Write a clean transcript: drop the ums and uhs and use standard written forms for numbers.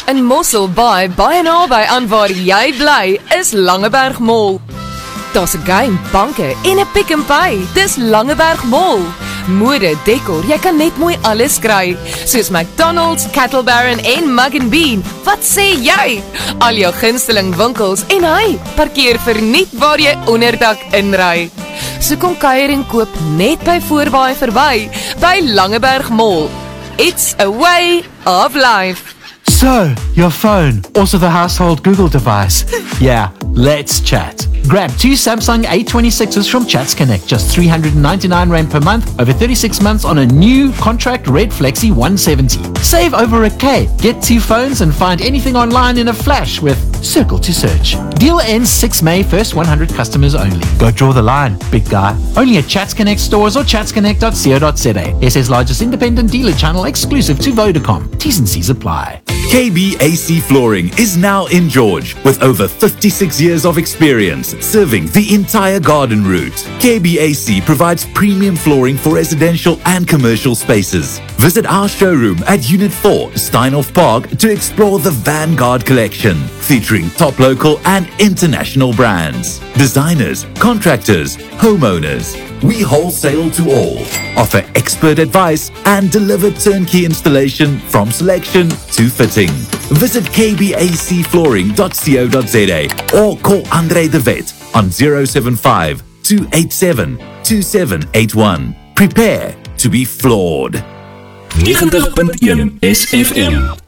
In Mosselbaai, baie naby aan waar jy bly, is Langeberg Mall. Daar's 'n game, banke en 'n Pick n Pay. Dis Langeberg Mall. Mode, dekor, jy kan net mooi alles kry. Soos McDonald's, Cattle Baron en Mug & Bean. Wat sê jy? Al jou gunsteling winkels en hy, parkeer verniet waar jy onderdak inry. So kom kuier en koop net by Voorbaai verby, by Langeberg Mall. It's a way of life. So, your phone, also the household Google device. Yeah, let's chat. Grab 2 Samsung A26s from Chats Connect, just R399 per month, over 36 months on a new contract Red Flexi 170. Save over $1,000. Get 2 phones and find anything online in a flash with Circle to Search. Deal ends 6 May, first 100 customers only. Go draw the line, big guy. Only at Chats Connect stores or chatsconnect.co.za. SA's largest independent dealer channel exclusive to Vodacom. T's and C's apply. KBAC Flooring is now in George with over 56 years of experience serving the entire garden route. KBAC provides premium flooring for residential and commercial spaces. Visit our showroom at Unit 4, Steinhoff Park to explore the Vanguard collection featuring top local and international brands, designers, contractors, homeowners. We wholesale to all, offer expert advice and deliver turnkey installation from selection to fitting. Visit kbacflooring.co.za or call Andre de Wet on 075 287 2781. Prepare to be floored. 90.1 SFM